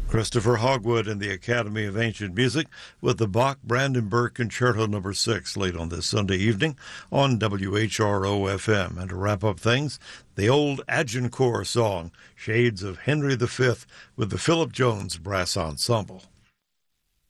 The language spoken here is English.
Christopher Hogwood and the Academy of Ancient Music with the Bach Brandenburg Concerto No. 6 late on this Sunday evening on WHRO-FM. And to wrap up things, the old Agincourt song, Shades of Henry V, with the Philip Jones Brass Ensemble.